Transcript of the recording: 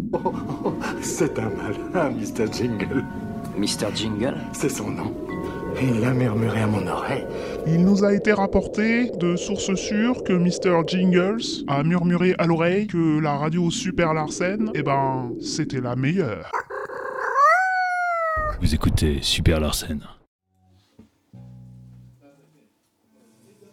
C'est un malin, Mr. Jingle. Mr. Jingle? C'est son nom. Il a murmuré à mon oreille. Il nous a été rapporté de sources sûres que Mr. Jingles a murmuré à l'oreille que la radio Super Larsen, c'était la meilleure. Vous écoutez Super Larsen.